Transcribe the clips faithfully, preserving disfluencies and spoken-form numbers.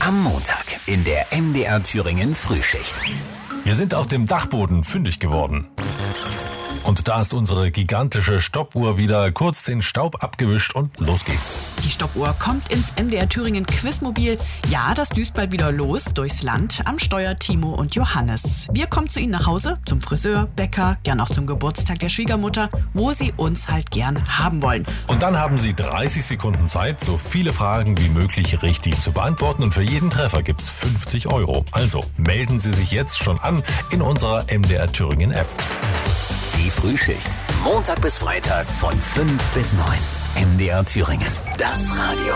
Am Montag in der M D R Thüringen Frühschicht. Wir sind auf dem Dachboden fündig geworden. Und da ist unsere gigantische Stoppuhr wieder kurz den Staub abgewischt und los geht's. Die Stoppuhr kommt ins M D R Thüringen Quizmobil. Ja, das düst bald wieder los durchs Land. Am Steuer Timo und Johannes. Wir kommen zu Ihnen nach Hause, zum Friseur, Bäcker, gern auch zum Geburtstag der Schwiegermutter, wo Sie uns halt gern haben wollen. Und dann haben Sie dreißig Sekunden Zeit, so viele Fragen wie möglich richtig zu beantworten. Und für jeden Treffer gibt's fünfzig Euro. Also melden Sie sich jetzt schon an in unserer M D R Thüringen App. Die Frühschicht. Montag bis Freitag von fünf bis neun. M D R Thüringen. Das Radio.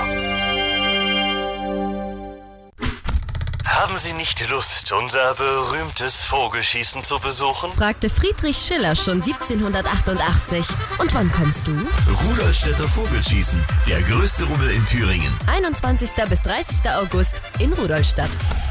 Haben Sie nicht Lust, unser berühmtes Vogelschießen zu besuchen? Fragte Friedrich Schiller schon siebzehnhundertachtundachtzig. Und wann kommst du? Rudolstädter Vogelschießen. Der größte Rummel in Thüringen. einundzwanzigsten bis dreißigsten August in Rudolstadt.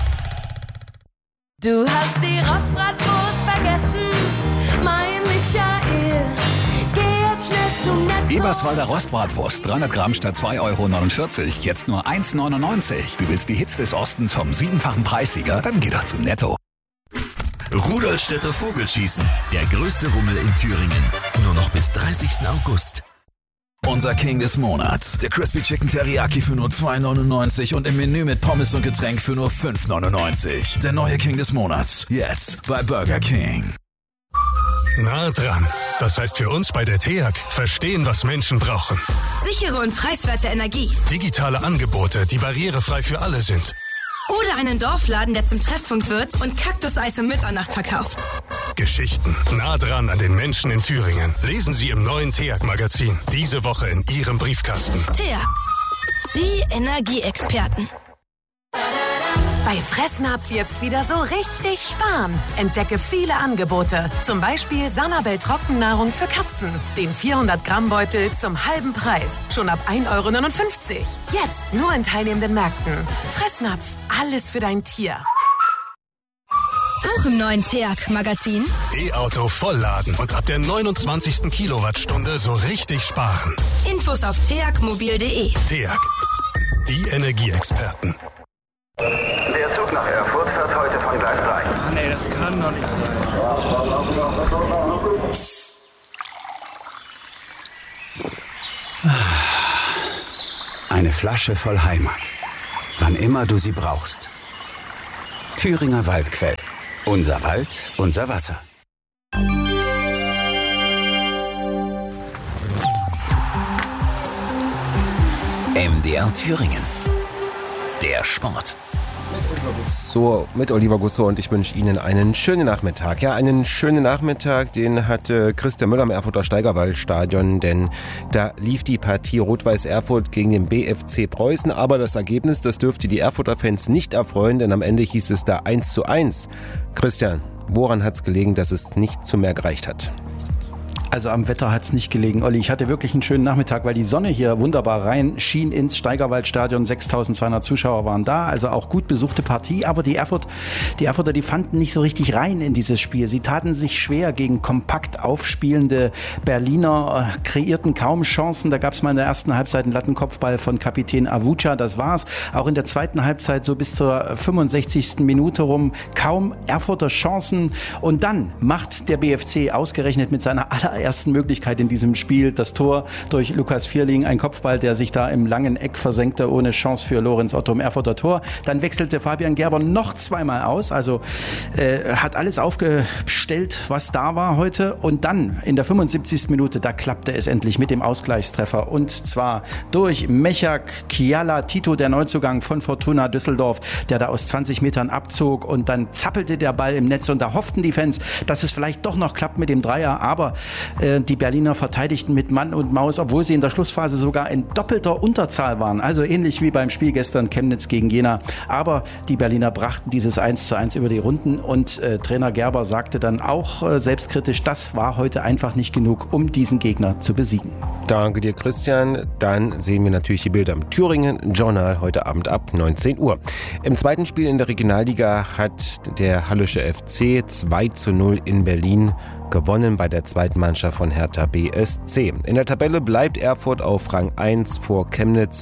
Du hast die Rostbratwurst vergessen, mein Michael. Geh jetzt schnell zum Netto. Eberswalder Rostbratwurst, dreihundert Gramm statt zwei Euro neunundvierzig, jetzt nur eins neunundneunzig. Du willst die Hits des Ostens vom siebenfachen Preissieger? Dann geh doch zum Netto. Rudolstädter Vogelschießen. Der größte Rummel in Thüringen. Nur noch bis dreißigsten August. Unser King des Monats. Der Crispy Chicken Teriyaki für nur zwei neunundneunzig und im Menü mit Pommes und Getränk für nur fünf neunundneunzig. Der neue King des Monats. Jetzt bei Burger King. Nah dran. Das heißt für uns bei der T E A G, verstehen, was Menschen brauchen. Sichere und preiswerte Energie. Digitale Angebote, die barrierefrei für alle sind. Oder einen Dorfladen, der zum Treffpunkt wird und Kaktuseis um Mitternacht verkauft. Geschichten nah dran an den Menschen in Thüringen. Lesen Sie im neuen T E A G-Magazin. Diese Woche in Ihrem Briefkasten. T E A G. Die Energieexperten. Bei Fressnapf jetzt wieder so richtig sparen. Entdecke viele Angebote. Zum Beispiel Sanabel Trockennahrung für Katzen. Den vierhundert Gramm Beutel zum halben Preis. Schon ab ein Euro neunundfünfzig. Jetzt nur in teilnehmenden Märkten. Fressnapf. Alles für dein Tier. Auch im neuen T E A G-Magazin. E-Auto vollladen und ab der neunundzwanzigsten Kilowattstunde so richtig sparen. Infos auf t e a g mobil punkt d e. T E A G. Die Energieexperten. Der Zug nach Erfurt fährt heute von Gleis drei. Ah, nee, das kann doch nicht sein. Eine Flasche voll Heimat. Wann immer du sie brauchst. Thüringer Waldquell. Unser Wald, unser Wasser. M D R Thüringen. Der Sport. So, mit Oliver Gusso und ich wünsche Ihnen einen schönen Nachmittag. Ja, einen schönen Nachmittag, den hatte Christian Müller im Erfurter Steigerwaldstadion, denn da lief die Partie Rot-Weiß Erfurt gegen den B F C Preußen, aber das Ergebnis, das dürfte die Erfurter Fans nicht erfreuen, denn am Ende hieß es da eins zu eins. Christian, woran hat es gelegen, dass es nicht zu mehr gereicht hat? Also am Wetter hat es nicht gelegen, Olli. Ich hatte wirklich einen schönen Nachmittag, weil die Sonne hier wunderbar rein schien ins Steigerwaldstadion. sechstausendzweihundert Zuschauer waren da, also auch gut besuchte Partie. Aber die Erfurt, die Erfurter, die fanden nicht so richtig rein in dieses Spiel. Sie taten sich schwer gegen kompakt aufspielende Berliner, äh, kreierten kaum Chancen. Da gab es mal in der ersten Halbzeit einen Lattenkopfball von Kapitän Avuca, das war's. Auch in der zweiten Halbzeit so bis zur fünfundsechzigsten Minute rum kaum Erfurter Chancen. Und dann macht der B F C ausgerechnet mit seiner allerersten ersten Möglichkeit in diesem Spiel das Tor durch Lukas Vierling, ein Kopfball, der sich da im langen Eck versenkte, ohne Chance für Lorenz Otto im Erfurter Tor. Dann wechselte Fabian Gerber noch zweimal aus, also äh, hat alles aufgestellt, was da war heute. Und dann in der fünfundsiebzigsten Minute, da klappte es endlich mit dem Ausgleichstreffer, und zwar durch Mechak Kiala Tito, der Neuzugang von Fortuna Düsseldorf, der da aus zwanzig Metern abzog, und dann zappelte der Ball im Netz und da hofften die Fans, dass es vielleicht doch noch klappt mit dem Dreier, aber die Berliner verteidigten mit Mann und Maus, obwohl sie in der Schlussphase sogar in doppelter Unterzahl waren. Also ähnlich wie beim Spiel gestern Chemnitz gegen Jena. Aber die Berliner brachten dieses eins zu eins über die Runden, und äh, Trainer Gerber sagte dann auch äh, selbstkritisch, das war heute einfach nicht genug, um diesen Gegner zu besiegen. Danke dir, Christian. Dann sehen wir natürlich die Bilder im Thüringen-Journal heute Abend ab neunzehn Uhr. Im zweiten Spiel in der Regionalliga hat der Hallische F C zwei zu null in Berlin gewonnen bei der zweiten Mannschaft von Hertha B S C. In der Tabelle bleibt Erfurt auf Rang eins vor Chemnitz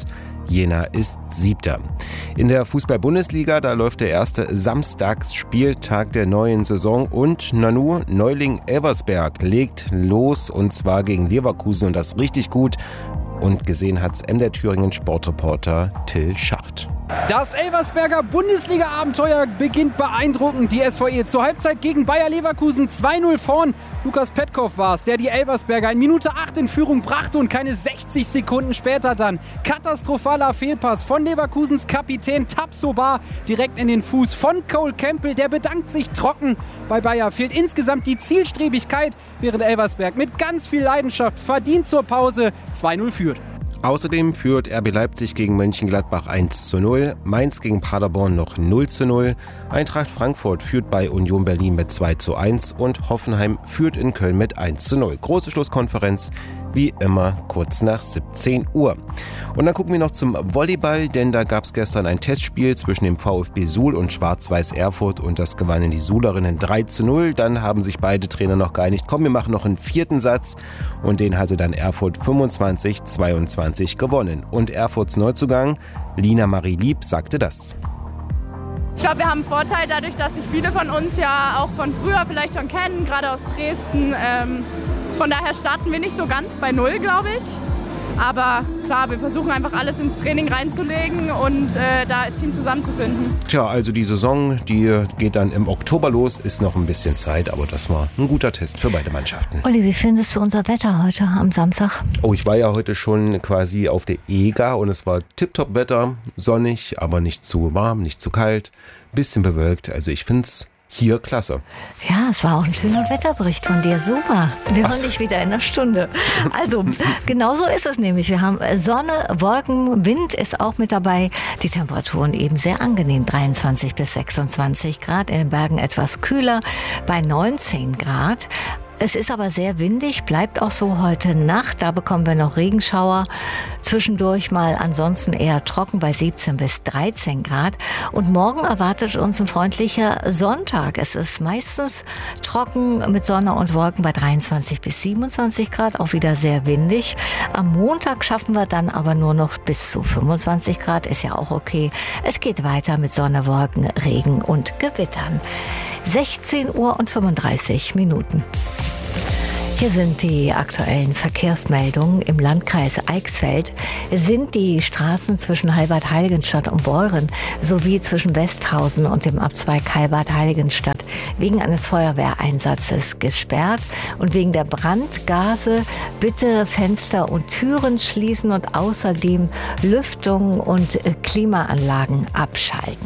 Jena ist Siebter. In der Fußball-Bundesliga, da läuft der erste Samstagsspieltag der neuen Saison und Nanu, Neuling Elversberg legt los und zwar gegen Leverkusen und das richtig gut. Und gesehen hat's M D R Thüringen Sportreporter Till Schacht. Das Elversberger Bundesliga-Abenteuer beginnt beeindruckend. Die S V E zur Halbzeit gegen Bayer Leverkusen zwei null vorn. Lukas Petkoff war es, der die Elversberger in Minute acht in Führung brachte und keine sechzig Sekunden später dann katastrophaler Fehlpass von Leverkusens Kapitän Tabsoba direkt in den Fuß von Cole Campbell. Der bedankt sich trocken. Bei Bayer fehlt insgesamt die Zielstrebigkeit, während Elversberg mit ganz viel Leidenschaft verdient zur Pause zwei null führt. Außerdem führt R B Leipzig gegen Mönchengladbach eins zu null, Mainz gegen Paderborn noch null zu null, Eintracht Frankfurt führt bei Union Berlin mit zwei zu eins und Hoffenheim führt in Köln mit eins zu null. Große Schlusskonferenz, wie immer kurz nach siebzehn Uhr. Und dann gucken wir noch zum Volleyball, denn da gab es gestern ein Testspiel zwischen dem VfB Suhl und Schwarz-Weiß Erfurt und das gewannen die Suhlerinnen drei zu null. Dann haben sich beide Trainer noch geeinigt, komm, wir machen noch einen vierten Satz und den hatte dann Erfurt fünfundzwanzig zweiundzwanzig gewonnen. Und Erfurts Neuzugang Lina Marie Lieb sagte das. Ich glaube, wir haben einen Vorteil dadurch, dass sich viele von uns ja auch von früher vielleicht schon kennen, gerade aus Dresden. Ähm, von daher starten wir nicht so ganz bei Null, glaube ich. Aber klar, wir versuchen einfach alles ins Training reinzulegen und äh, da als Team zusammenzufinden. Tja, also die Saison, die geht dann im Oktober los, ist noch ein bisschen Zeit, aber das war ein guter Test für beide Mannschaften. Olli, wie findest du unser Wetter heute am Samstag? Oh, ich war ja heute schon quasi auf der E G A und es war tipptopp Wetter, sonnig, aber nicht zu warm, nicht zu kalt, bisschen bewölkt. Also ich finde es hier klasse. Ja, es war auch ein schöner Wetterbericht von dir. Super. Wir hören dich wieder in einer Stunde. Also, genau so ist es nämlich. Wir haben Sonne, Wolken, Wind ist auch mit dabei. Die Temperaturen eben sehr angenehm. dreiundzwanzig bis sechsundzwanzig Grad. In den Bergen etwas kühler bei neunzehn Grad. Es ist aber sehr windig, bleibt auch so heute Nacht. Da bekommen wir noch Regenschauer. Zwischendurch mal ansonsten eher trocken bei siebzehn bis dreizehn Grad. Und morgen erwartet uns ein freundlicher Sonntag. Es ist meistens trocken mit Sonne und Wolken bei dreiundzwanzig bis siebenundzwanzig Grad. Auch wieder sehr windig. Am Montag schaffen wir dann aber nur noch bis zu fünfundzwanzig Grad. Ist ja auch okay. Es geht weiter mit Sonne, Wolken, Regen und Gewittern. sechzehn Uhr und fünfunddreißig Minuten. Hier sind die aktuellen Verkehrsmeldungen. Im Landkreis Eichsfeld sind die Straßen zwischen Heilbad-Heiligenstadt und Beuren sowie zwischen Westhausen und dem Abzweig Heilbad-Heiligenstadt wegen eines Feuerwehreinsatzes gesperrt. Und wegen der Brandgase bitte Fenster und Türen schließen und außerdem Lüftung und Klimaanlagen abschalten.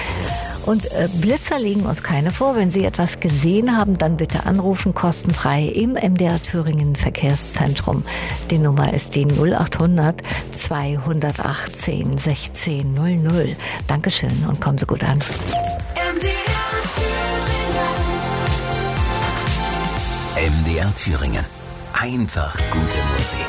Und äh, Blitzer legen uns keine vor. Wenn Sie etwas gesehen haben, dann bitte anrufen, kostenfrei im M D R Thüringen Verkehrszentrum. Die Nummer ist die null acht hundert zweihundertachtzehn sechzehn null null. Dankeschön und kommen Sie gut an. M D R Thüringen. Einfach gute Musik.